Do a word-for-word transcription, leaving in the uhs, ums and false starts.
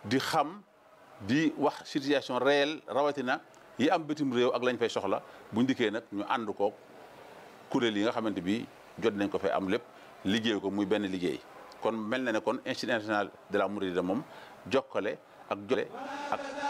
di xam di wax situation réelle rawatina yi am bitim réew ak lañ fay soxla buñ dikkee nag ñu ànd ko kuréel yi nga xamante bi jot nañ ko fay am lépp liggéey ko muy benn liggéey kon mel na ne kon Institut international de la Mouride moom jokkale ak jole ak